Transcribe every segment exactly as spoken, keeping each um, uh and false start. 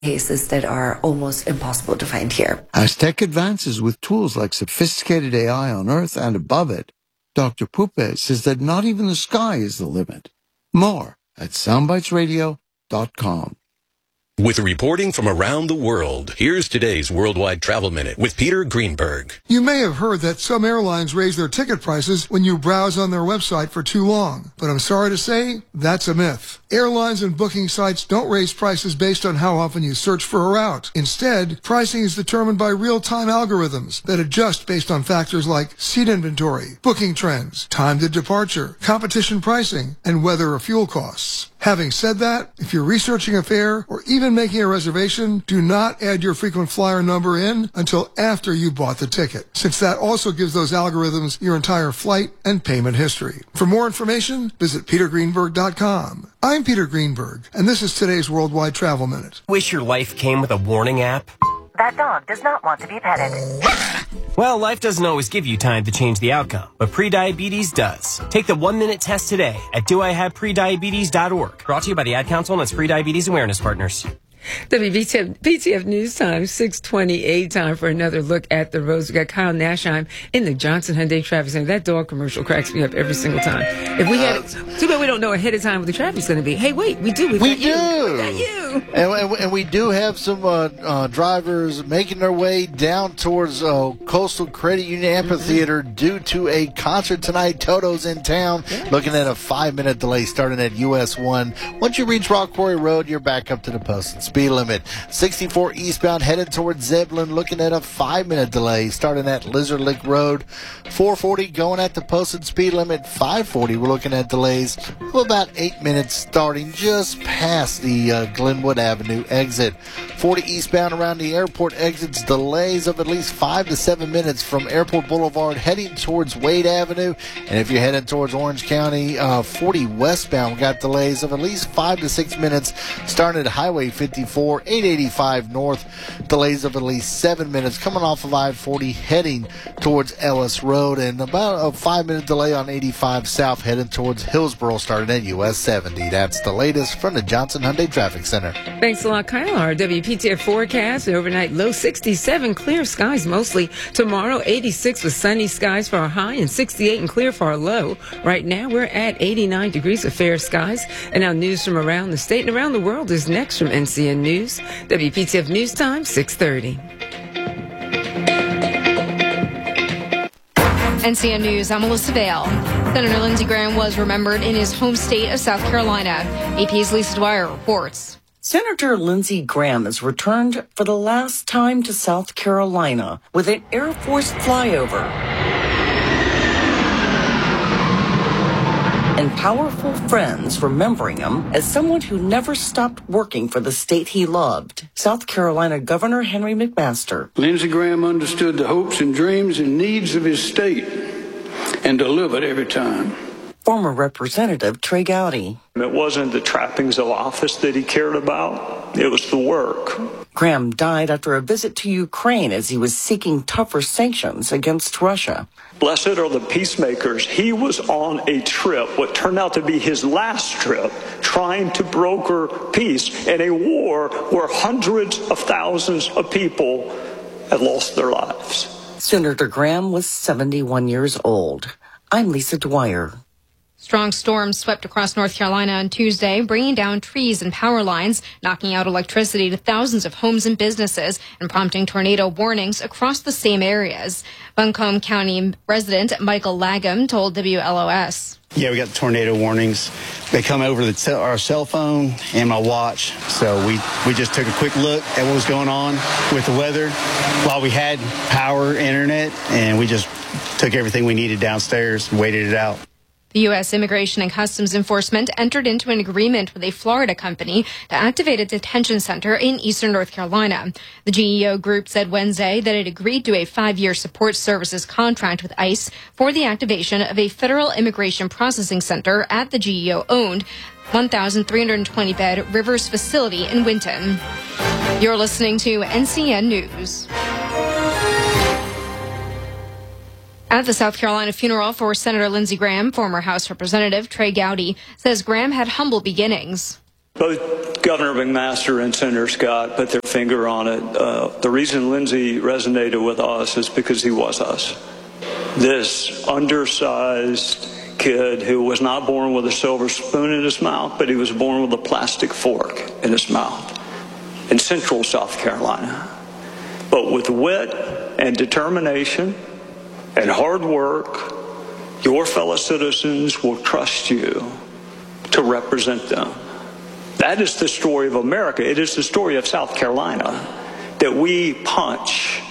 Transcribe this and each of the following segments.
cases that are almost impossible to find here. As tech advances with tools like sophisticated A I on Earth and above it, Doctor Pupe says that not even the sky is the limit. More at soundbites radio dot com. With reporting from around the world, here's today's Worldwide Travel Minute with Peter Greenberg. You may have heard that some airlines raise their ticket prices when you browse on their website for too long. But I'm sorry to say, that's a myth. Airlines and booking sites don't raise prices based on how often you search for a route. Instead, pricing is determined by real-time algorithms that adjust based on factors like seat inventory, booking trends, time to departure, competition pricing, and weather or fuel costs. Having said that, if you're researching a fare or even making a reservation, do not add your frequent flyer number in until after you bought the ticket, since that also gives those algorithms your entire flight and payment history. For more information, visit peter greenberg dot com. I'm Peter Greenberg, and this is today's Worldwide Travel Minute. Wish your life came with a warning app? That dog does not want to be petted. Well, life doesn't always give you time to change the outcome, but prediabetes does. Take the one-minute test today at do I have prediabetes dot org. Brought to you by the Ad Council and its Prediabetes Awareness Partners. W B T F News Time, six twenty-eight, time for another look at the roads. We got Kyle Nashheim in the Johnson Hyundai Traffic Center. That dog commercial cracks me up every single time. If we had it, too bad we don't know ahead of time what the traffic's going to be. Hey, wait, we do. We've we got do. You. We got you. And, and, and we do have some uh, uh, drivers making their way down towards uh, Coastal Credit Union Amphitheater mm-hmm. due to a concert tonight. Toto's in town. Yes. Looking at a five-minute delay starting at U S one. Once you reach Rock Quarry Road, you're back up to the posted speed limit. sixty-four eastbound headed towards Zebulon, looking at a five-minute delay starting at Lizard Lick Road. four forty going at the posted speed limit. five forty we're looking at delays of about eight minutes starting just past the uh, Glenwood Avenue exit. forty eastbound around the airport exits, delays of at least five to seven minutes from Airport Boulevard heading towards Wade Avenue. And if you're heading towards Orange County, uh, forty westbound, we got delays of at least five to six minutes starting at Highway fifty-four. eight eighty-five north, delays of at least seven minutes coming off of I forty heading towards Ellis Road, and about a five-minute delay on eighty-five south heading towards Hillsborough starting at U S seventy. That's the latest from the Johnson Hyundai Traffic Center. Thanks a lot, Kyle. Our W P T F forecast, overnight low sixty-seven, clear skies mostly. Tomorrow, eighty-six with sunny skies for our high and sixty-eight and clear for our low. Right now, we're at eighty-nine degrees of fair skies. And now news from around the state and around the world is next from N C N News. W P T F News Time, six thirty. N C N News, I'm Melissa Vale. Senator Lindsey Graham was remembered in his home state of South Carolina. A P's Lisa Dwyer reports. Senator Lindsey Graham has returned for the last time to South Carolina with an Air Force flyover and powerful friends remembering him as someone who never stopped working for the state he loved. South Carolina Governor Henry McMaster. Lindsey Graham understood the hopes and dreams and needs of his state and delivered every time. Former Representative Trey Gowdy. It wasn't the trappings of office that he cared about. It was the work. Graham died after a visit to Ukraine as he was seeking tougher sanctions against Russia. Blessed are the peacemakers. He was on a trip, what turned out to be his last trip, trying to broker peace in a war where hundreds of thousands of people had lost their lives. Senator Graham was seventy-one years old. I'm Lisa Dwyer. Strong storms swept across North Carolina on Tuesday, bringing down trees and power lines, knocking out electricity to thousands of homes and businesses, and prompting tornado warnings across the same areas. Buncombe County resident Michael Lagum told W L O S. Yeah, we got the tornado warnings. They come over the te- our cell phone and my watch. So we, we just took a quick look at what was going on with the weather while we had power, internet, and we just took everything we needed downstairs and waited it out. The U S Immigration and Customs Enforcement entered into an agreement with a Florida company to activate a detention center in eastern North Carolina. The G E O group said Wednesday that it agreed to a five-year support services contract with ICE for the activation of a federal immigration processing center at the G E O-owned one thousand three hundred twenty bed Rivers facility in Winton. You're listening to N C N News. At the South Carolina funeral for Senator Lindsey Graham, former House Representative Trey Gowdy says Graham had humble beginnings. Both Governor McMaster and Senator Scott put their finger on it. Uh, the reason Lindsey resonated with us is because he was us. This undersized kid who was not born with a silver spoon in his mouth, but he was born with a plastic fork in his mouth in central South Carolina. But with wit and determination and hard work, your fellow citizens will trust you to represent them. That is the story of America. It is the story of South Carolina, that we punch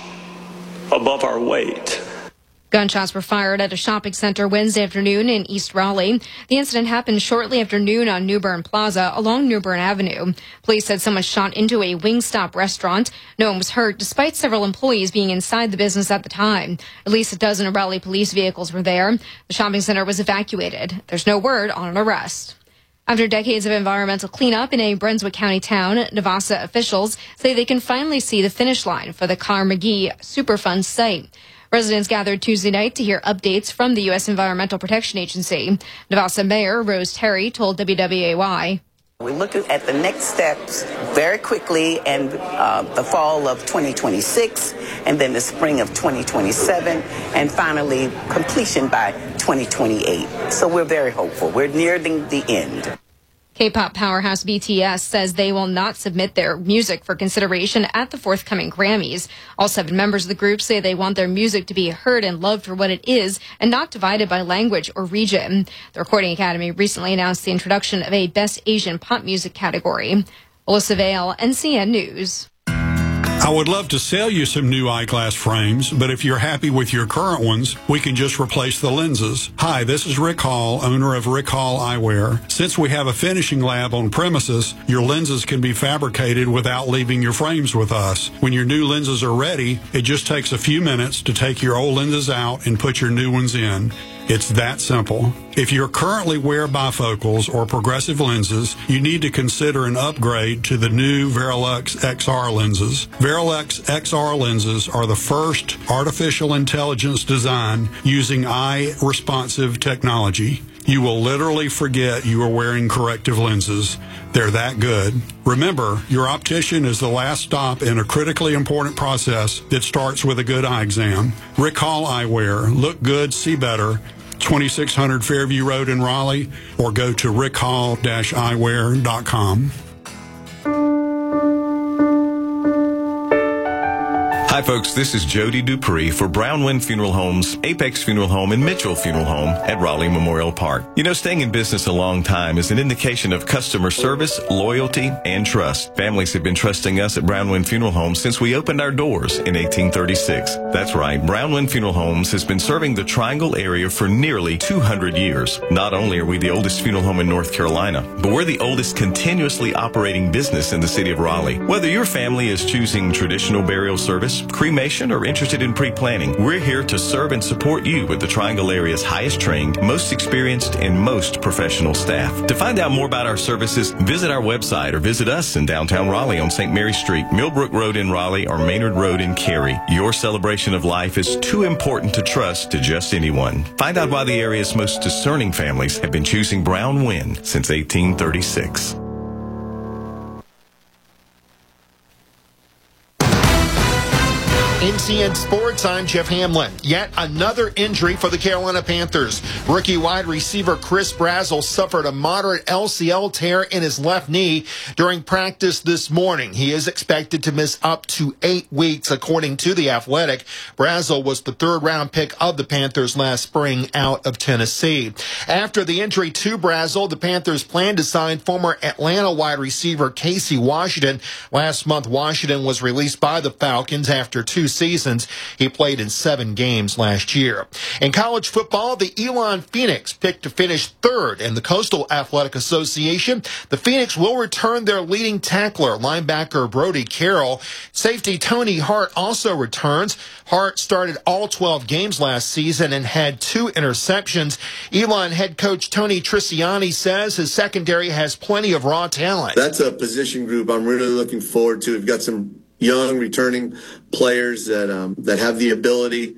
above our weight. Gunshots were fired at a shopping center Wednesday afternoon in East Raleigh. The incident happened shortly after noon on New Bern Plaza along New Bern Avenue. Police said someone shot into a Wingstop restaurant. No one was hurt, despite several employees being inside the business at the time. At least a dozen Raleigh police vehicles were there. The shopping center was evacuated. There's no word on an arrest. After decades of environmental cleanup in a Brunswick County town, Navassa officials say they can finally see the finish line for the Carr-McGee Superfund site. Residents gathered Tuesday night to hear updates from the U S Environmental Protection Agency. Navassa Mayor Rose Terry told W W A Y. We're looking at the next steps very quickly, and uh, the fall of twenty twenty-six, and then the spring of twenty twenty-seven, and finally completion by twenty twenty-eight. So we're very hopeful. We're nearing the end. K-pop powerhouse B T S says they will not submit their music for consideration at the forthcoming Grammys. All seven members of the group say they want their music to be heard and loved for what it is and not divided by language or region. The Recording Academy recently announced the introduction of a Best Asian Pop Music category. Alyssa Vale, N C N News. I would love to sell you some new eyeglass frames, but if you're happy with your current ones, we can just replace the lenses. Hi, this is Rick Hall, owner of Rick Hall Eyewear. Since we have a finishing lab on premises, your lenses can be fabricated without leaving your frames with us. When your new lenses are ready, it just takes a few minutes to take your old lenses out and put your new ones in. It's that simple. If you currently wear bifocals or progressive lenses, you need to consider an upgrade to the new Verilux X R lenses. Verilux X R lenses are the first artificial intelligence design using eye-responsive technology. You will literally forget you are wearing corrective lenses. They're that good. Remember, your optician is the last stop in a critically important process that starts with a good eye exam. Rick Hall Eyewear. Look good, see better. twenty-six hundred Fairview Road in Raleigh, or go to rick hall dash eyewear dot com. Hi folks, this is Jody Dupree for Brownwind Funeral Homes, Apex Funeral Home, and Mitchell Funeral Home at Raleigh Memorial Park. You know, staying in business a long time is an indication of customer service, loyalty, and trust. Families have been trusting us at Brownwind Funeral Homes since we opened our doors in eighteen thirty-six. That's right, Brownwind Funeral Homes has been serving the Triangle area for nearly two hundred years. Not only are we the oldest funeral home in North Carolina, but we're the oldest continuously operating business in the city of Raleigh. Whether your family is choosing traditional burial service, cremation, or interested in pre-planning, we're here to serve and support you with the Triangle area's highest trained, most experienced, and most professional staff. To find out more about our services, visit our website or visit us in downtown Raleigh on Saint Mary Street, Millbrook Road in Raleigh, or Maynard Road in Cary. Your celebration of life is too important to trust to just anyone. Find out why the area's most discerning families have been choosing Brownwind since eighteen thirty-six. N C N Sports, I'm Jeff Hamlin. Yet another injury for the Carolina Panthers. Rookie wide receiver Chris Brazzell suffered a moderate L C L tear in his left knee during practice this morning. He is expected to miss up to eight weeks, according to The Athletic. Brazzell was the third-round pick of the Panthers last spring out of Tennessee. After the injury to Brazzell, the Panthers plan to sign former Atlanta wide receiver Casey Washington. Last month, Washington was released by the Falcons after two seasons. He played in seven games last year. In college football, the Elon Phoenix picked to finish third in the Coastal Athletic Association. The Phoenix will return their leading tackler, linebacker Brody Carroll. Safety Tony Hart also returns. Hart started all twelve games last season and had two interceptions. Elon head coach Tony Triciani says his secondary has plenty of raw talent. That's a position group I'm really looking forward to. We've got some young returning players that um, that have the ability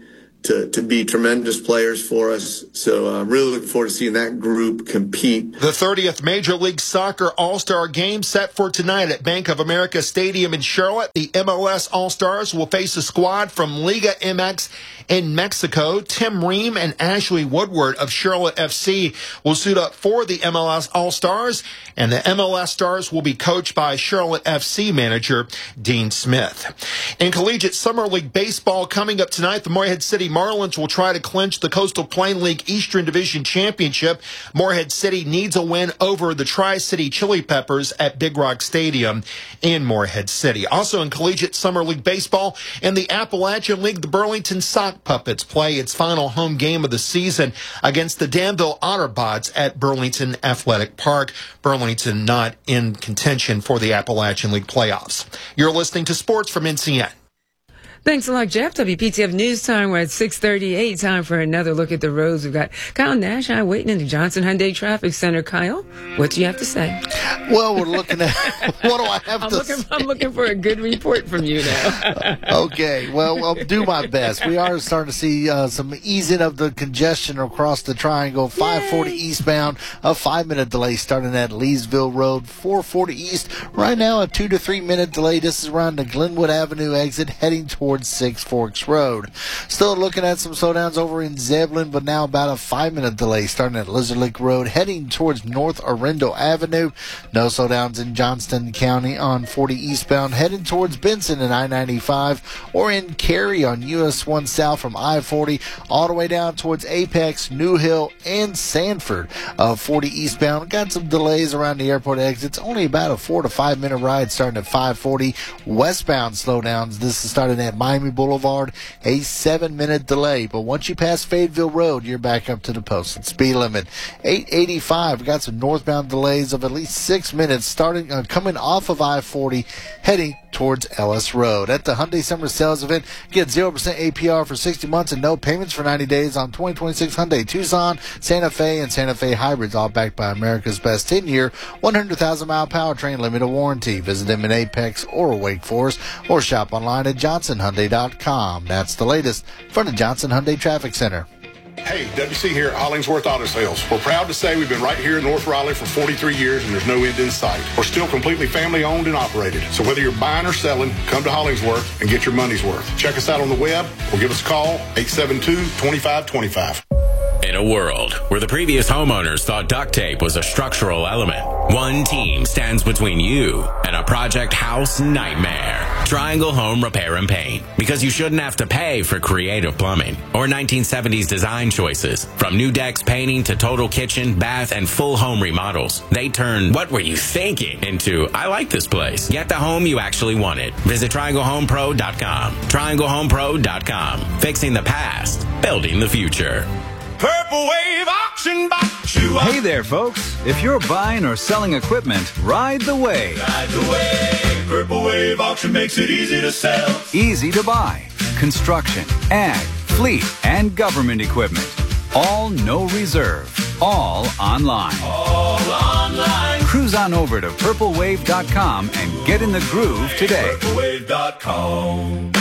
to, to be tremendous players for us. So I'm uh, really looking forward to seeing that group compete. The thirtieth Major League Soccer All-Star Game set for tonight at Bank of America Stadium in Charlotte. The M L S All-Stars will face a squad from Liga M X in Mexico. Tim Ream and Ashley Woodward of Charlotte F C will suit up for the M L S All-Stars, and the M L S Stars will be coached by Charlotte F C manager Dean Smith. In collegiate Summer League baseball coming up tonight, the Morehead City Marlins will try to clinch the Coastal Plain League Eastern Division Championship. Morehead City needs a win over the Tri-City Chili Peppers at Big Rock Stadium in Morehead City. Also in collegiate Summer League baseball, in the Appalachian League, the Burlington Sock Puppets play its final home game of the season against the Danville Otterbots at Burlington Athletic Park. Burlington not in contention for the Appalachian League playoffs. You're listening to Sports from N C N. Thanks a lot, Jeff. W P T F News Time. We're at six thirty-eight. Time for another look at the roads. We've got Kyle Nash waiting in the Johnson Hyundai Traffic Center. Kyle, what do you have to say? Well, we're looking at what do I have I'm to looking, say? I'm looking for a good report from you now. Okay. Well, I'll do my best. We are starting to see uh, some easing of the congestion across the triangle. five forty eastbound, a five-minute delay starting at Leesville Road. four forty east, right now a two to three-minute delay. This is around the Glenwood Avenue exit heading towards Six Forks Road. Still looking at some slowdowns over in Zebulon, but now about a five-minute delay starting at Lizard Lake Road heading towards North Arundel Avenue. No slowdowns in Johnston County on forty eastbound heading towards Benson and I ninety-five, or in Cary on U S one south from I forty all the way down towards Apex, New Hill, and Sanford. Uh, forty eastbound, got some delays around the airport exits. Only about a four to five minute ride starting at five forty. Westbound slowdowns. This is starting at Miami Boulevard, a seven-minute delay. But once you pass Fayetteville Road, you're back up to the posted speed limit. eight eighty-five, we got some northbound delays of at least six minutes starting uh, coming off of I forty, heading towards Ellis Road. At the Hyundai Summer Sales Event, get zero percent A P R for sixty months and no payments for ninety days on twenty twenty-six Hyundai Tucson, Santa Fe, and Santa Fe hybrids, all backed by America's best ten-year, one hundred thousand mile powertrain limited warranty. Visit them in Apex or Wake Forest, or shop online at johnson hyundai dot com. That's the latest from the Johnson Hyundai Traffic Center. Hey, W C here at Hollingsworth Auto Sales. We're proud to say we've been right here in North Raleigh for forty-three years and there's no end in sight. We're still completely family owned and operated. So whether you're buying or selling, come to Hollingsworth and get your money's worth. Check us out on the web or give us a call, eight seven two, two five two five. In a world where the previous homeowners thought duct tape was a structural element, one team stands between you and a project house nightmare. Triangle Home Repair and Paint. Because you shouldn't have to pay for creative plumbing or nineteen seventies design choices. From new decks painting to total kitchen, bath, and full home remodels, they turn "what were you thinking" into "I like this place." Get the home you actually wanted. Visit triangle home pro dot com. triangle home pro dot com. Fixing the past, building the future. Purple Wave Auction Box. Hey there, folks. If you're buying or selling equipment, ride the wave. Ride the wave. Purple Wave Auction makes it easy to sell. Easy to buy. Construction, ag, fleet, and government equipment. All no reserve. All online. All online. Cruise on over to purple wave dot com and get in the groove today. purple wave dot com.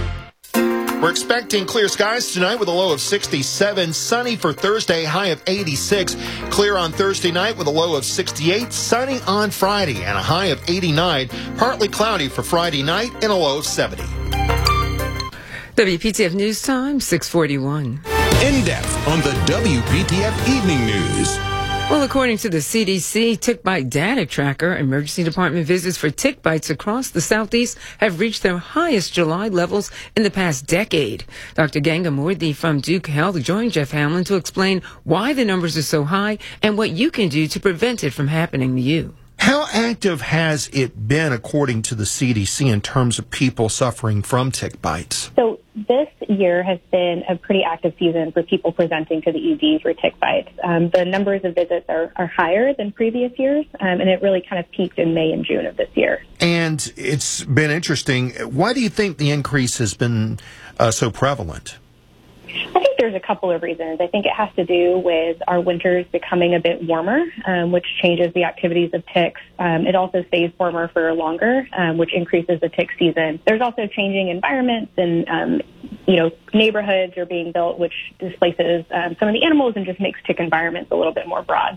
We're expecting clear skies tonight with a low of sixty-seven. Sunny for Thursday, high of eighty-six. Clear on Thursday night with a low of sixty-eight. Sunny on Friday and a high of eighty-nine. Partly cloudy for Friday night and a low of seventy. W P T F News Time, six forty-one. In depth on the W P T F Evening News. Well, according to the C D C Tick Bite Data Tracker, emergency department visits for tick bites across the Southeast have reached their highest July levels in the past decade. Doctor Ganga Murthy from Duke Health joined Jeff Hamlin to explain why the numbers are so high and what you can do to prevent it from happening to you. How active has it been, according to the C D C, in terms of people suffering from tick bites? So this year has been a pretty active season for people presenting to the E D for tick bites. Um, the numbers of visits are, are higher than previous years, um, and it really kind of peaked in May and June of this year. And it's been interesting. Why do you think the increase has been uh, so prevalent? I think there's a couple of reasons. I think it has to do with our winters becoming a bit warmer, um, which changes the activities of ticks. Um, it also stays warmer for longer, um, which increases the tick season. There's also changing environments and um, you know, neighborhoods are being built, which displaces um, some of the animals and just makes tick environments a little bit more broad.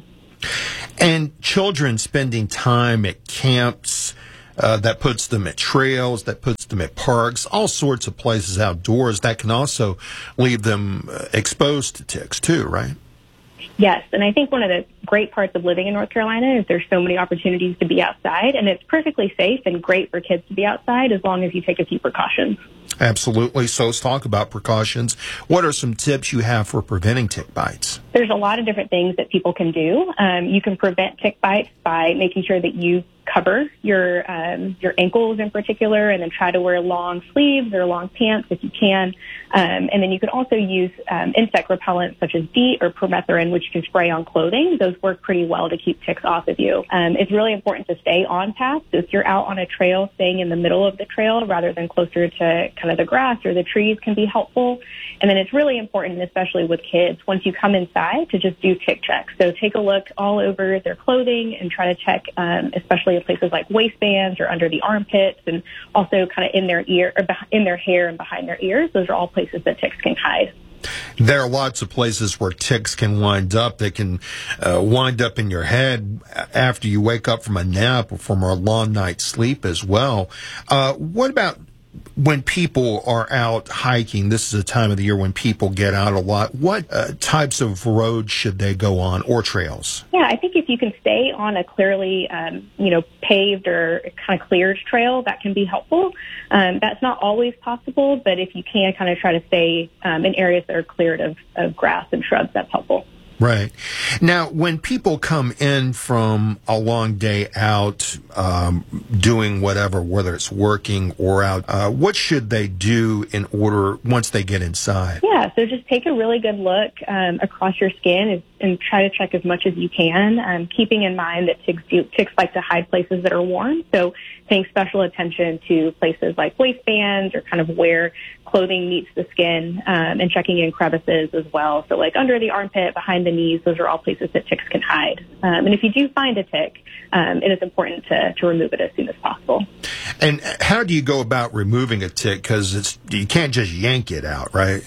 And children spending time at camps, uh, that puts them at trails, that puts them at parks, all sorts of places outdoors, that can also leave them uh, exposed to ticks too, right? Yes, and I think one of the great parts of living in North Carolina is there's so many opportunities to be outside, and it's perfectly safe and great for kids to be outside as long as you take a few precautions. Absolutely. So let's talk about precautions. What are some tips you have for preventing tick bites? There's a lot of different things that people can do. Um, you can prevent tick bites by making sure that you cover your um, your ankles in particular, and then try to wear long sleeves or long pants if you can. Um, and then you could also use um, insect repellents such as DEET or permethrin, which you can spray on clothing. Those work pretty well to keep ticks off of you. Um, it's really important to stay on path. So if you're out on a trail, staying in the middle of the trail rather than closer to kind of the grass or the trees can be helpful. And then it's really important, especially with kids, once you come inside, to just do tick checks. So take a look all over their clothing and try to check, um, especially in places like waistbands or under the armpits, and also kind of in their ear or in their hair and behind their ears. Those are all places that ticks can hide. There are lots of places where ticks can wind up. They can uh, wind up in your head after you wake up from a nap or from a long night's sleep as well. Uh, what about when people are out hiking? This is a time of the year when people get out a lot. What uh, types of roads should they go on, or trails? Yeah, I think if you can stay on a clearly, um, you know, paved or kind of cleared trail, that can be helpful. Um, that's not always possible, but if you can kind of try to stay um, in areas that are cleared of, of grass and shrubs, that's helpful. Right. Now, when people come in from a long day out, um, doing whatever, whether it's working or out, uh, what should they do in order once they get inside? Yeah, so just take a really good look um, across your skin and, and try to check as much as you can, um, keeping in mind that ticks, do, ticks like to hide places that are warm. So paying special attention to places like waistbands or kind of where clothing meets the skin, um, and checking in crevices as well. So like under the armpit, behind the knees, those are all places that ticks can hide. Um, and if you do find a tick, um, it is important to, to remove it as soon as possible. And how do you go about removing a tick? Because it's you can't just yank it out, right?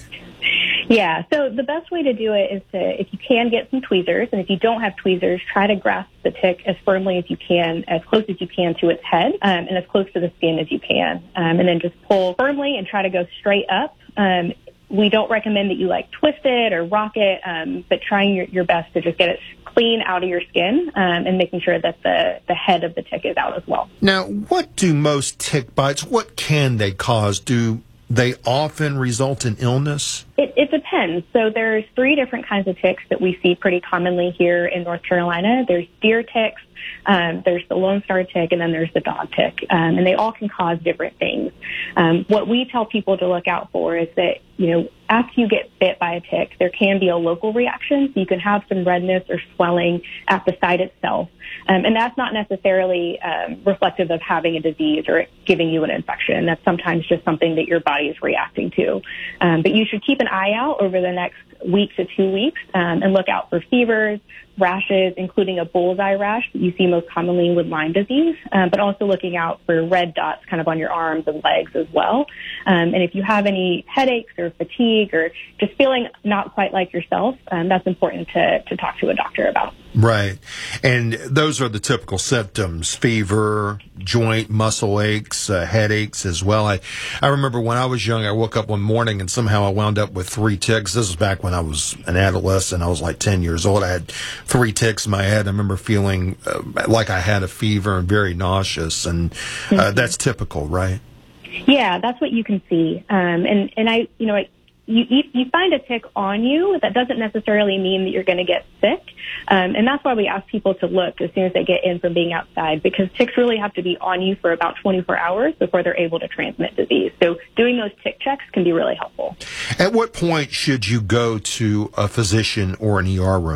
Yeah, so the best way to do it is to, if you can, get some tweezers. And if you don't have tweezers, try to grasp the tick as firmly as you can, as close as you can to its head, um, and as close to the skin as you can. Um, and then just pull firmly and try to go straight up. Um, we don't recommend that you like twist it or rock it, um, but trying your, your best to just get it clean out of your skin, um, and making sure that the, the head of the tick is out as well. Now, what do most tick bites, what can they cause? Do they often result in illness? It, it depends. So there's three different kinds of ticks that we see pretty commonly here in North Carolina. There's deer ticks, um, there's the Lone Star tick, and then there's the dog tick. Um, and they all can cause different things. Um, what we tell people to look out for is that, you know, after you get bit by a tick, there can be a local reaction. So you can have some redness or swelling at the site itself. Um, and that's not necessarily um, reflective of having a disease or giving you an infection. That's sometimes just something that your body is reacting to. Um, but you should keep an eye out over the next week to two weeks um, and look out for fevers, rashes, including a bullseye rash that you see most commonly with Lyme disease, um, but also looking out for red dots kind of on your arms and legs as well. Um, and if you have any headaches or fatigue or just feeling not quite like yourself, um, that's important to, to talk to a doctor about. Right. And those are the typical symptoms: fever, joint, muscle aches, uh, headaches as well. I, I remember when I was young, I woke up one morning and somehow I wound up with three ticks. This was back when I was an adolescent. I was like ten years old. I had three ticks in my head. I remember feeling uh, like I had a fever and very nauseous. And uh, mm-hmm. that's typical, right? Yeah, that's what you can see. Um, and, and I, you know, I, You, you find a tick on you, that doesn't necessarily mean that you're going to get sick. Um, and that's why we ask people to look as soon as they get in from being outside, because ticks really have to be on you for about twenty-four hours before they're able to transmit disease. So doing those tick checks can be really helpful. At what point should you go to a physician or an E R room?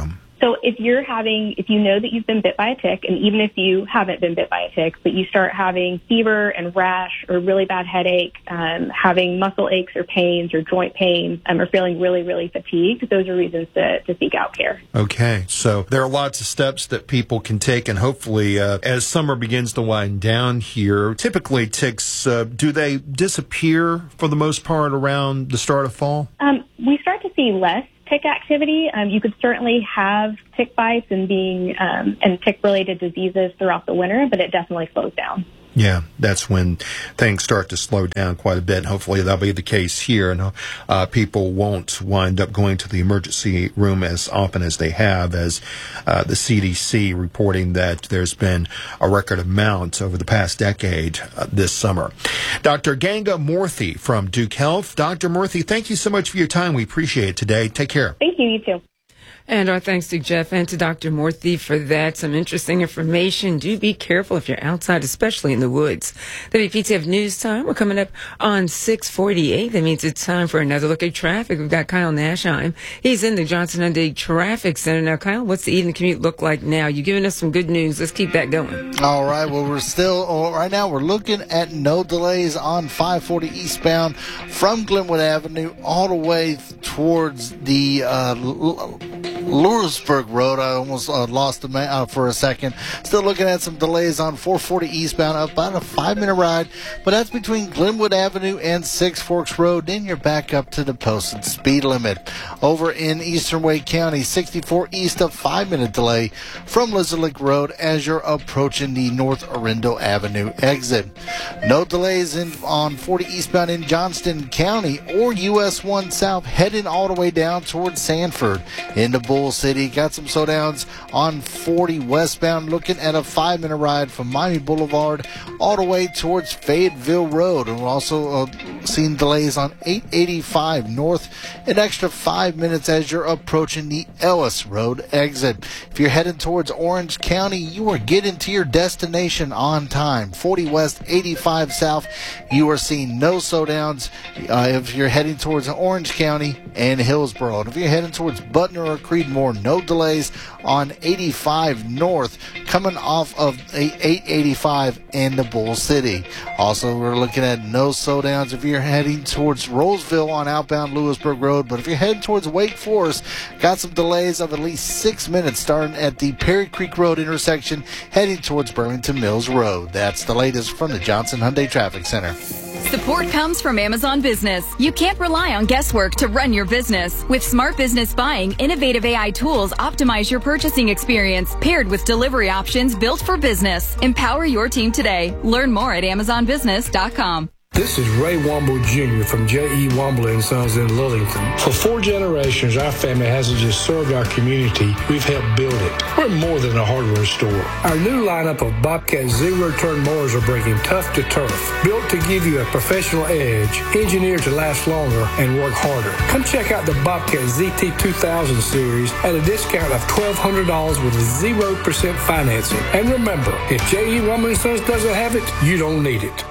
So if you're having, if you know that you've been bit by a tick, and even if you haven't been bit by a tick, but you start having fever and rash or really bad headache, um, having muscle aches or pains or joint pains, um, or feeling really, really fatigued, those are reasons to, to seek out care. Okay, so there are lots of steps that people can take, and hopefully uh, as summer begins to wind down here, typically ticks, uh, do they disappear for the most part around the start of fall? Um, we start to see less tick activity. Um, you could certainly have tick bites and being um, and tick-related diseases throughout the winter, but it definitely slows down. Yeah, that's when things start to slow down quite a bit. Hopefully that'll be the case here, and uh, people won't wind up going to the emergency room as often as they have, as uh, the C D C reporting that there's been a record amount over the past decade uh, this summer. Doctor Ganga Murthy from Duke Health. Doctor Murthy, thank you so much for your time. We appreciate it today. Take care. Thank you. You too. And our thanks to Jeff and to Doctor Murthy for that. Some interesting information. Do be careful if you're outside, especially in the woods. W P T F News Time. We're coming up on six forty-eight. That means it's time for another look at traffic. We've got Kyle Nashheim. He's in the Johnson Hyundai Traffic Center. Now, Kyle, what's the evening commute look like now? You're giving us some good news. Let's keep that going. All right. Well, we're still, oh, right now, we're looking at no delays on five forty eastbound from Glenwood Avenue all the way towards the uh, L- Louisburg Road. I almost uh, lost the ma- uh, for a second. Still looking at some delays on four forty eastbound, about a five-minute ride, but that's between Glenwood Avenue and Six Forks Road. Then you're back up to the posted speed limit. Over in Eastern Wake County, sixty-four east, a five-minute delay from Lizard Lake Road as you're approaching the North Arundel Avenue exit. No delays in on forty eastbound in Johnston County or U S one South, heading all the way down towards Sanford into Bull City. Got some slowdowns on forty westbound, looking at a five-minute ride from Miami Boulevard all the way towards Fayetteville Road. And we're also uh, seeing delays on eight eighty-five north, an extra five minutes as you're approaching the Ellis Road exit. If you're heading towards Orange County, you are getting to your destination on time. forty west, eighty-five south, you are seeing no slowdowns uh, if you're heading towards Orange County and Hillsborough. And if you're heading towards Butner or Creedmoor, no delays on eighty-five north coming off of eight eighty-five in the Bull City. Also, we're looking at no slowdowns if you're heading towards Roseville on outbound Louisburg Road. But if you're heading towards Wake Forest, got some delays of at least six minutes starting at the Perry Creek Road intersection heading towards Burlington Mills Road. That's the latest from the Johnson Hyundai Traffic Center. Support comes from Amazon Business. You can't rely on guesswork to run your business. With Smart Business Buying, innovative A I tools optimize your purchasing experience, paired with delivery options built for business. Empower your team today. Learn more at amazon business dot com. This is Ray Womble Junior from J E. Womble and Sons in Lillington. For four generations, our family hasn't just served our community, we've helped build it. We're more than a hardware store. Our new lineup of Bobcat zero-turn mowers are breaking tough to turf, built to give you a professional edge, engineered to last longer and work harder. Come check out the Bobcat Z T two thousand series at a discount of twelve hundred dollars with zero percent financing. And remember, if J E. Womble and Sons doesn't have it, you don't need it.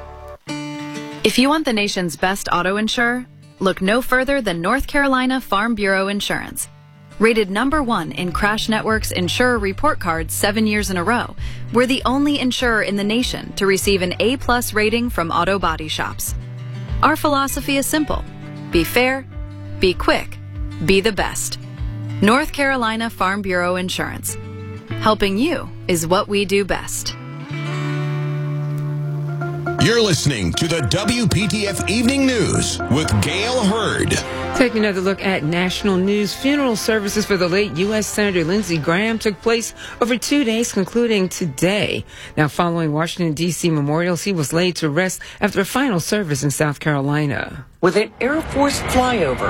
If you want the nation's best auto insurer, look no further than North Carolina Farm Bureau Insurance. Rated number one in Crash Network's Insurer Report Card seven years in a row, we're the only insurer in the nation to receive an A-plus rating from auto body shops. Our philosophy is simple. Be fair, be quick, be the best. North Carolina Farm Bureau Insurance. Helping you is what we do best. You're listening to the W P T F Evening News with Gail Hurd. Taking another look at national news. Funeral services for the late U S Senator Lindsey Graham took place over two days, concluding today. Now, following Washington, D C memorials, he was laid to rest after a final service in South Carolina. With an Air Force flyover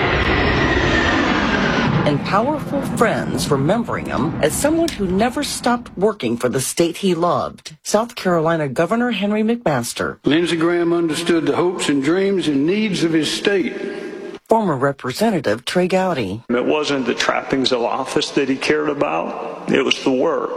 and powerful friends remembering him as someone who never stopped working for the state he loved, South Carolina Governor Henry McMaster. Lindsey Graham understood the hopes and dreams and needs of his state. Former Representative Trey Gowdy. It wasn't the trappings of office that he cared about. It was the work.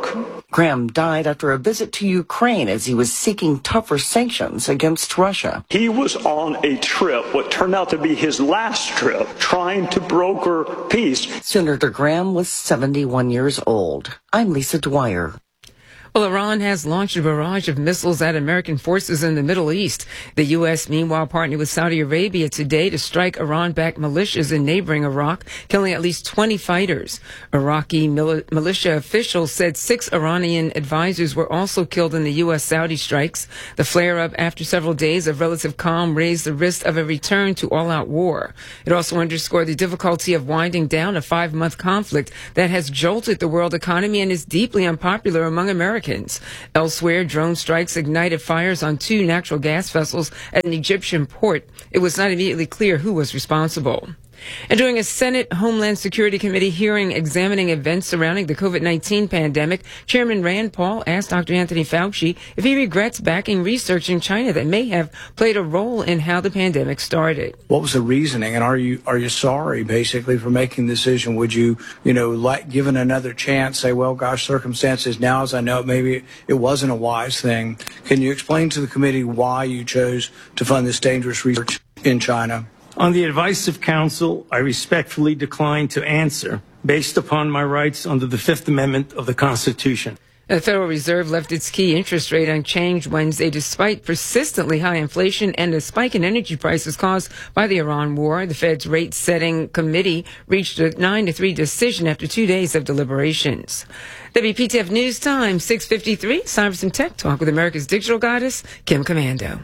Graham died after a visit to Ukraine as he was seeking tougher sanctions against Russia. He was on a trip, what turned out to be his last trip, trying to broker peace. Senator Graham was seventy-one years old. I'm Lisa Dwyer. Well, Iran has launched a barrage of missiles at American forces in the Middle East. The U S, meanwhile, partnered with Saudi Arabia today to strike Iran-backed militias in neighboring Iraq, killing at least twenty fighters. Iraqi mil- militia officials said six Iranian advisors were also killed in the U S-Saudi strikes. The flare-up after several days of relative calm raised the risk of a return to all-out war. It also underscored the difficulty of winding down a five-month conflict that has jolted the world economy and is deeply unpopular among Americans. Elsewhere, drone strikes ignited fires on two natural gas vessels at an Egyptian port. It was not immediately clear who was responsible. And during a Senate Homeland Security Committee hearing examining events surrounding the COVID nineteen pandemic, Chairman Rand Paul asked Doctor Anthony Fauci if he regrets backing research in China that may have played a role in how the pandemic started. What was the reasoning, and are you are you sorry, basically, for making the decision? Would you, you know, like given another chance, say, well, gosh, circumstances now, as I know it, maybe it wasn't a wise thing. Can you explain to the committee why you chose to fund this dangerous research in China? On the advice of counsel, I respectfully decline to answer based upon my rights under the Fifth Amendment of the Constitution. The Federal Reserve left its key interest rate unchanged Wednesday despite persistently high inflation and a spike in energy prices caused by the Iran war. The Fed's rate-setting committee reached a nine to three decision after two days of deliberations. W P T F News Time, six fifty-three. It's time for some tech talk with America's digital goddess, Kim Commando.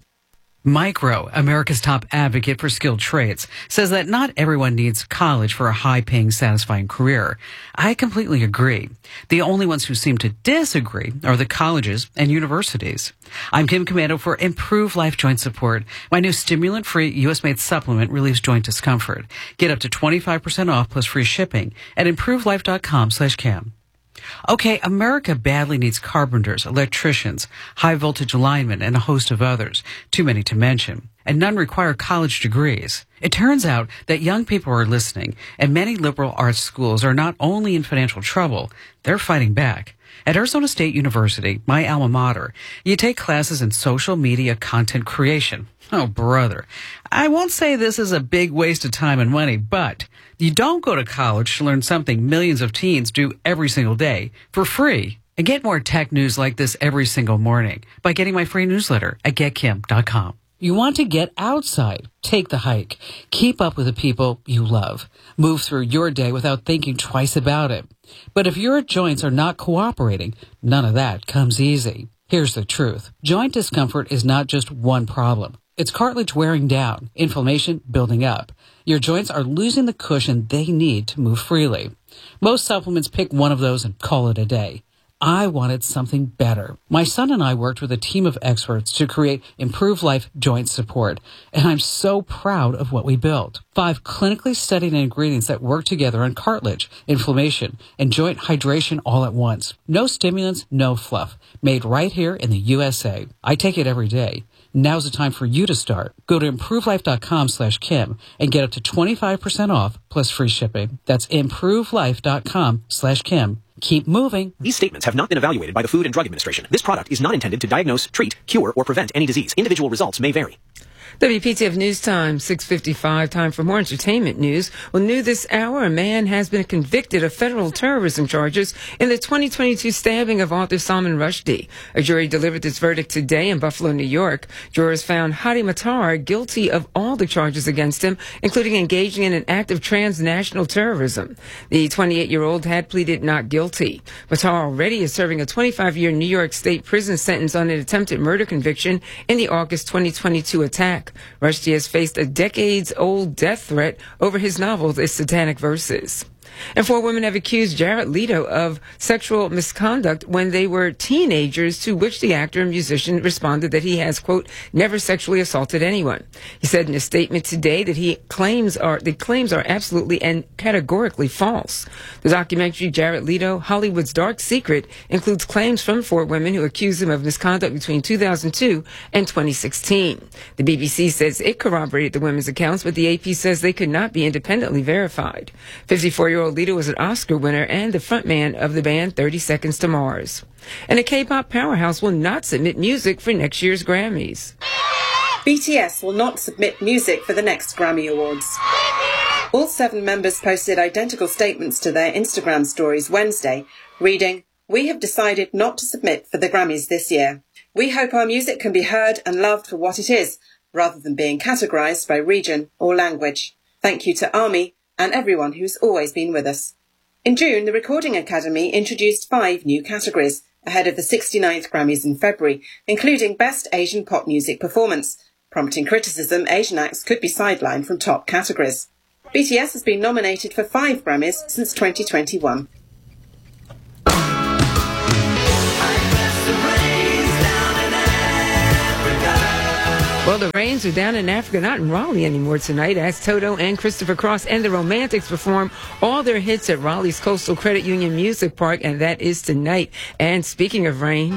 Micro, America's top advocate for skilled trades, says that not everyone needs college for a high-paying, satisfying career. I completely agree. The only ones who seem to disagree are the colleges and universities. I'm Kim Commando for Improve Life Joint Support. My new stimulant-free U S-made supplement relieves joint discomfort. Get up to twenty-five percent off plus free shipping at improvelife.com slash Kim. Okay, America badly needs carpenters, electricians, high-voltage linemen, and a host of others, too many to mention, and none require college degrees. It turns out that young people are listening, and many liberal arts schools are not only in financial trouble, they're fighting back. At Arizona State University, my alma mater, you take classes in social media content creation. Oh, brother. I won't say this is a big waste of time and money, but you don't go to college to learn something millions of teens do every single day for free. And get more tech news like this every single morning by getting my free newsletter at get kim dot com. You want to get outside. Take the hike. Keep up with the people you love. Move through your day without thinking twice about it. But if your joints are not cooperating, none of that comes easy. Here's the truth. Joint discomfort is not just one problem. It's cartilage wearing down, inflammation building up. Your joints are losing the cushion they need to move freely. Most supplements pick one of those and call it a day. I wanted something better. My son and I worked with a team of experts to create Improve Life Joint Support, and I'm so proud of what we built. Five clinically studied ingredients that work together on cartilage, inflammation, and joint hydration all at once. No stimulants, no fluff. Made right here in the U S A. I take it every day. Now's the time for you to start. Go to improvelife.com slash Kim and get up to twenty-five percent off plus free shipping. That's improvelife.com slash Kim. Keep moving. These statements have not been evaluated by the Food and Drug Administration. This product is not intended to diagnose, treat, cure, or prevent any disease. Individual results may vary. W P T F News Time, six fifty-five. Time for more entertainment news. Well, new this hour, a man has been convicted of federal terrorism charges in the twenty twenty-two stabbing of author Salman Rushdie. A jury delivered its verdict today in Buffalo, New York. Jurors found Hadi Matar guilty of all the charges against him, including engaging in an act of transnational terrorism. The twenty-eight-year-old had pleaded not guilty. Matar already is serving a twenty-five-year New York State prison sentence on an attempted murder conviction in the August twenty twenty-two attack. Rushdie has faced a decades-old death threat over his novel, The Satanic Verses. And four women have accused Jared Leto of sexual misconduct when they were teenagers, to which the actor and musician responded that he has, quote, never sexually assaulted anyone. He said in a statement today that he claims are the claims are absolutely and categorically false. The documentary Jared Leto, Hollywood's Dark Secret, includes claims from four women who accused him of misconduct between two thousand two and twenty sixteen. The B B C says it corroborated the women's accounts, but the A P says they could not be independently verified. fifty-four-year-old twenty-year-old leader was an Oscar winner and the frontman of the band thirty seconds to Mars. And a K-pop powerhouse will not submit music for next year's Grammys. B T S will not submit music for the next Grammy Awards. All seven members posted identical statements to their Instagram stories Wednesday, reading, "We have decided not to submit for the Grammys this year. We hope our music can be heard and loved for what it is, rather than being categorized by region or language. Thank you to ARMY and everyone who's always been with us." In June, the Recording Academy introduced five new categories ahead of the sixty-ninth Grammys in February, including Best Asian Pop Music Performance. Prompting criticism, Asian acts could be sidelined from top categories. B T S has been nominated for five Grammys since twenty twenty-one. Well, the Rains are down in Africa, not in Raleigh anymore tonight, as Toto and Christopher Cross and the Romantics perform all their hits at Raleigh's Coastal Credit Union Music Park, and that is tonight. And speaking of rain,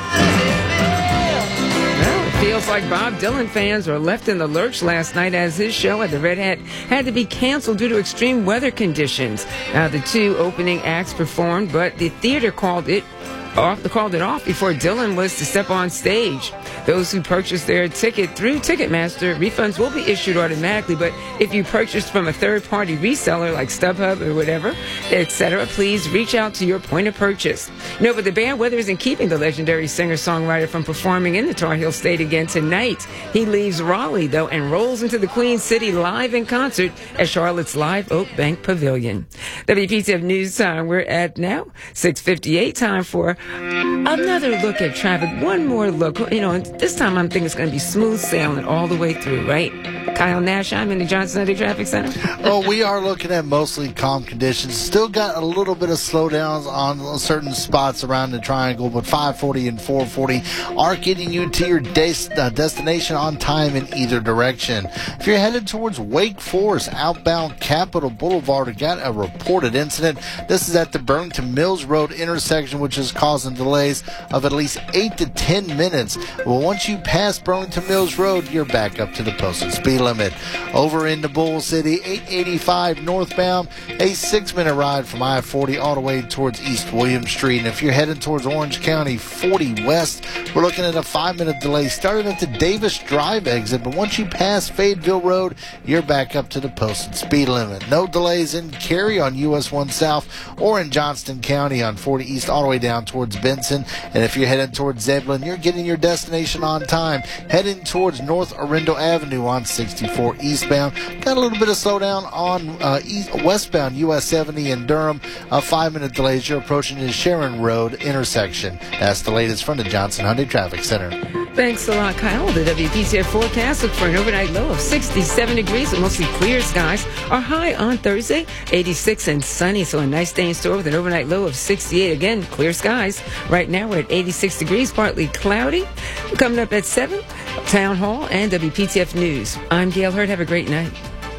well, it feels like Bob Dylan fans were left in the lurch last night as his show at the Red Hat had to be canceled due to extreme weather conditions. Now, the two opening acts performed, but the theater called it off, called it off before Dylan was to step on stage. Those who purchased their ticket through Ticketmaster, refunds will be issued automatically, but if you purchased from a third-party reseller like StubHub or whatever, et cetera, please reach out to your point of purchase. You know, but the bad weather isn't keeping the legendary singer-songwriter from performing in the Tar Heel State again tonight. He leaves Raleigh, though, and rolls into the Queen City live in concert at Charlotte's Live Oak Bank Pavilion. W P T F News Time, we're at now six fifty-eight, time for another look at traffic. One more look. You know, this time I'm thinking it's going to be smooth sailing all the way through, right? Kyle Nash, I'm in the Johnson City Traffic Center. Well, we are looking at mostly calm conditions. Still got a little bit of slowdowns on certain spots around the triangle, but five forty and four forty are getting you to your des- uh, destination on time in either direction. If you're headed towards Wake Forest, outbound Capitol Boulevard, we got a reported incident. This is at the Burlington Mills Road intersection, which is causing delays of at least eight to ten minutes. Well, once you pass Burlington Mills Road, you're back up to the posted speed limit. Over into Bull City, eight eighty-five northbound, a six-minute ride from I forty all the way towards East William Street. And if you're heading towards Orange County, forty west, we're looking at a five-minute delay starting at the Davis Drive exit. But once you pass Fayetteville Road, you're back up to the posted speed limit. No delays in Cary on U S one South or in Johnston County on forty East all the way down towards Benson. And if you're heading towards Zebulon, you're getting your destination on time. Heading towards North Arundel Avenue on sixty-four eastbound. Got a little bit of slowdown on uh, east, westbound U S seventy in Durham. A five-minute delay as you're approaching the Sharon Road intersection. That's the latest from the Johnson Hyundai Traffic Center. Thanks a lot, Kyle. The W P T F forecast look for an overnight low of sixty-seven degrees with mostly clear skies. Our high on Thursday, eighty-six and sunny, so a nice day in store with an overnight low of sixty-eight. Again, clear skies. Right now we're at eighty-six degrees, partly cloudy. Coming up at seven, Town Hall and W P T F News. I'm Gail Hurd. Have a great night.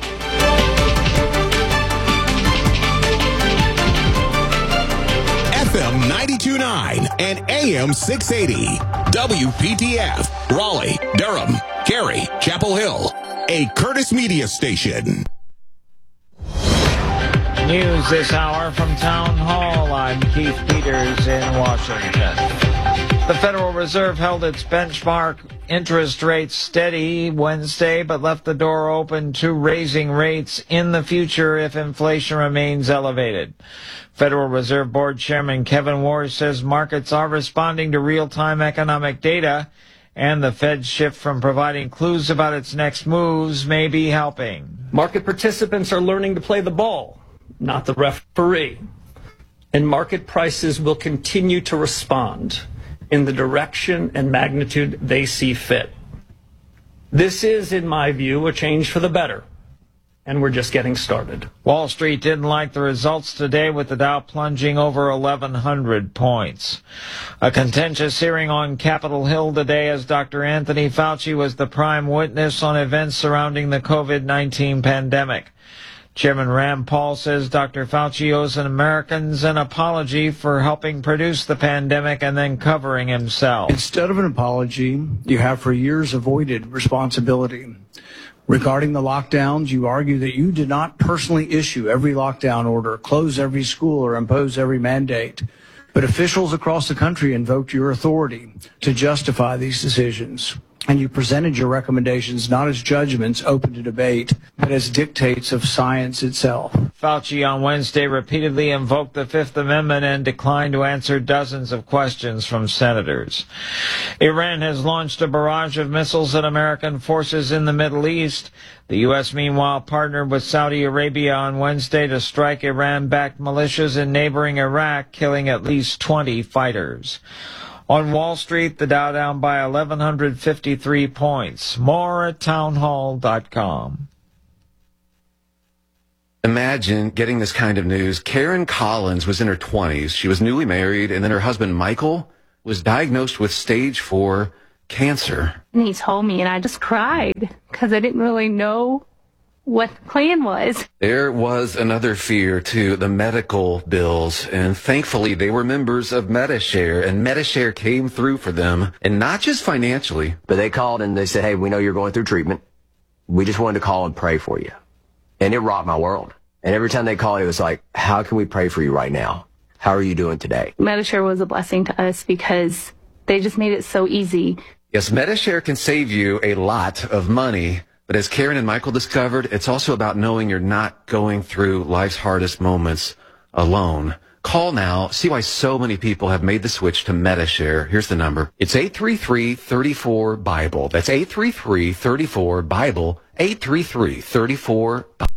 F M ninety-two point nine and A M six eighty. W P T F, Raleigh, Durham, Cary, Chapel Hill. A Curtis Media station. News this hour from Town Hall. I'm Keith Peters in Washington. The Federal Reserve held its benchmark interest rates steady Wednesday, but left the door open to raising rates in the future if inflation remains elevated. Federal Reserve Board Chairman Kevin Warsh says markets are responding to real-time economic data, and the Fed's shift from providing clues about its next moves may be helping. Market participants are learning to play the ball, not the referee. And market prices will continue to respond in the direction and magnitude they see fit. This is, in my view, a change for the better. And we're just getting started. Wall Street didn't like the results today, with the Dow plunging over eleven hundred points. A contentious hearing on Capitol Hill today as Doctor Anthony Fauci was the prime witness on events surrounding the COVID nineteen pandemic. Chairman Rand Paul says Doctor Fauci owes Americans an apology for helping produce the pandemic and then covering himself. Instead of an apology, you have for years avoided responsibility. Regarding the lockdowns, you argue that you did not personally issue every lockdown order, close every school, or impose every mandate. But officials across the country invoked your authority to justify these decisions. And you presented your recommendations not as judgments open to debate, but as dictates of science itself. Fauci on Wednesday repeatedly invoked the Fifth Amendment and declined to answer dozens of questions from senators. Iran has launched a barrage of missiles at American forces in the Middle East. The U S, meanwhile, partnered with Saudi Arabia on Wednesday to strike Iran-backed militias in neighboring Iraq, killing at least twenty fighters. On Wall Street, the Dow down by eleven fifty-three points. More at townhall dot com. Imagine getting this kind of news. Karen Collins was in her twenties. She was newly married, and then her husband, Michael, was diagnosed with stage four cancer. And he told me, and I just cried because I didn't really know what the plan was. There was another fear, too, the medical bills, and thankfully they were members of Medi-Share, and Medi-Share came through for them, and not just financially. But they called and they said, hey, we know you're going through treatment. We just wanted to call and pray for you. And it rocked my world. And every time they called, it was like, how can we pray for you right now? How are you doing today? Medi-Share was a blessing to us because they just made it so easy. Yes, Medi-Share can save you a lot of money. But as Karen and Michael discovered, it's also about knowing you're not going through life's hardest moments alone. Call now. See why so many people have made the switch to Medi-Share. Here's the number. It's eight three three, three four, Bible. That's eight three three, three four, Bible. eight three three, three four, Bible.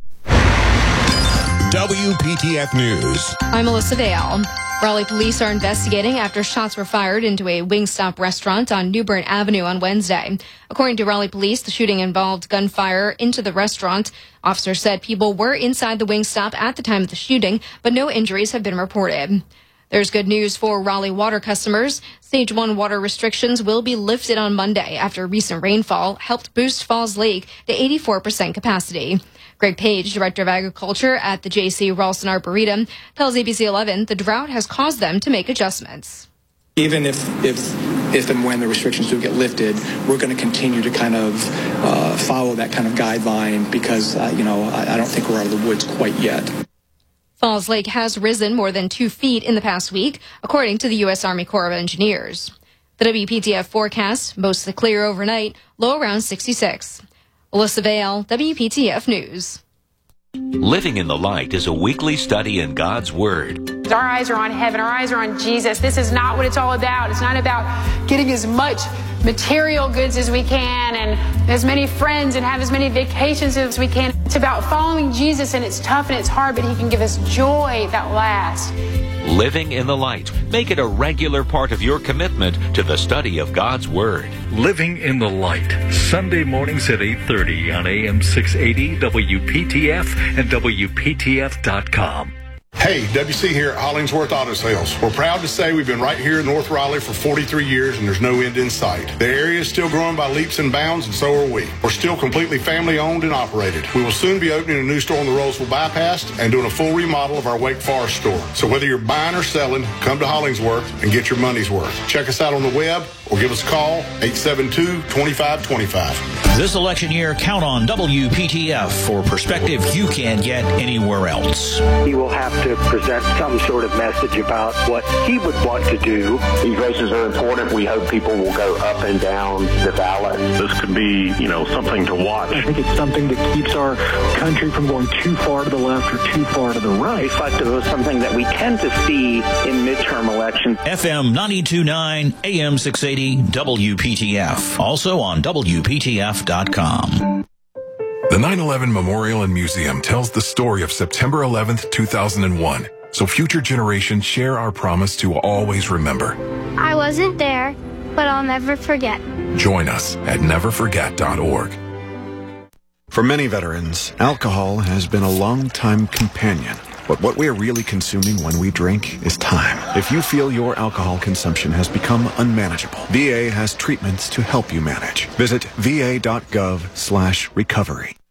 W P T F News. I'm Melissa Dale. Raleigh police are investigating after shots were fired into a Wingstop restaurant on New Bern Avenue on Wednesday. According to Raleigh police, the shooting involved gunfire into the restaurant. Officers said people were inside the Wingstop at the time of the shooting, but no injuries have been reported. There's good news for Raleigh water customers. Stage one water restrictions will be lifted on Monday after recent rainfall helped boost Falls Lake to eighty-four percent capacity. Greg Page, Director of Agriculture at the J C Ralston Arboretum, tells A B C eleven the drought has caused them to make adjustments. Even if, if, if and when the restrictions do get lifted, we're going to continue to kind of uh, follow that kind of guideline because, uh, you know, I, I don't think we're out of the woods quite yet. Falls Lake has risen more than two feet in the past week, according to the U S Army Corps of Engineers. The W P T F forecast, mostly clear overnight, low around sixty-six. Alyssa Vale, W P T F News. Living in the Light is a weekly study in God's Word. Our eyes are on heaven. Our eyes are on Jesus. This is not what it's all about. It's not about getting as much material goods as we can and as many friends and have as many vacations as we can. It's about following Jesus, and it's tough and it's hard, but he can give us joy that lasts. Living in the Light. Make it a regular part of your commitment to the study of God's Word. Living in the Light. Sunday mornings at eight thirty on A M six eighty W P T F and W P T F dot com. Hey, W C here at Hollingsworth Auto Sales. We're proud to say we've been right here in North Raleigh for forty-three years and there's no end in sight. The area is still growing by leaps and bounds, and so are we. We're still completely family owned and operated. We will soon be opening a new store on the Roseville Bypass and doing a full remodel of our Wake Forest store. So whether you're buying or selling, come to Hollingsworth and get your money's worth. Check us out on the web or give us a call, eight seven two, two five two five. This election year, count on W P T F for perspective you can't get anywhere else. He will have to present some sort of message about what he would want to do. These races are important. We hope people will go up and down the ballot. This could be, you know, something to watch. I think it's something that keeps our country from going too far to the left or too far to the right. Reflective of something that we tend to see in midterm elections. F M ninety-two point nine, A M six eighty, W P T F. Also on W P T F dot com. The nine eleven Memorial and Museum tells the story of September eleventh, two thousand one, so future generations share our promise to always remember. I wasn't there, but I'll never forget. Join us at never forget dot org. For many veterans, alcohol has been a long-time companion. But what we are really consuming when we drink is time. If you feel your alcohol consumption has become unmanageable, V A has treatments to help you manage. Visit V A dot gov slash recovery.